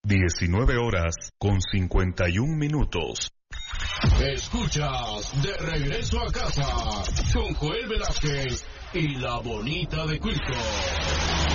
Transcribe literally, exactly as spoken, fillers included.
diecinueve horas con cincuenta y un minutos. Escuchas De Regreso a Casa con Joel Velázquez y La Bonita de Quilco.